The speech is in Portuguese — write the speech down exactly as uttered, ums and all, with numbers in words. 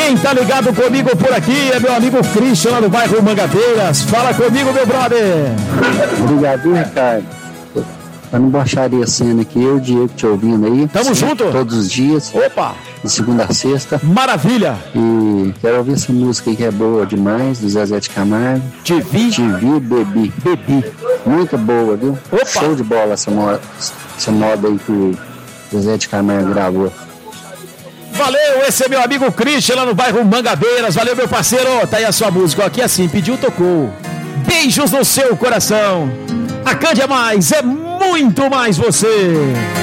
Quem tá ligado comigo por aqui é meu amigo Christian, lá do bairro Mangabeiras. Fala comigo, meu brother. Obrigado, Ricardo. Pra não baixaria a cena aqui, eu e o Diego te ouvindo aí. Tamo junto. Todos os dias. Opa. De segunda a sexta. Maravilha. E quero ouvir essa música aí que é boa demais, do Zezé de Camargo. Te vi. Te vi, bebi. Bebi. Muito boa, viu? Opa. Show de bola essa moda, essa moda aí que o Zezé de Camargo gravou. Valeu, esse é meu amigo Christian, lá no bairro Mangabeiras. Valeu, meu parceiro. Tá aí a sua música. Aqui assim, pediu, tocou. Beijos no seu coração. A Cândia Mais é muito mais você.